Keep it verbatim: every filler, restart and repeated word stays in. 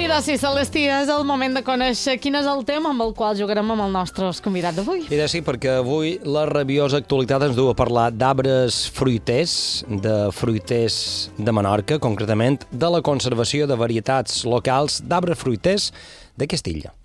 Idò, sí, Celestí, és el moment de conèixer quin és el tema amb el qual jugarem amb el nostre convidat d'avui. Idò, sí, perquè avui la rabiosa actualitat ens du a parlar d'arbres fruiters, de fruiters de Menorca, concretament de la conservació de varietats locals d'arbres fruiters de Castilla.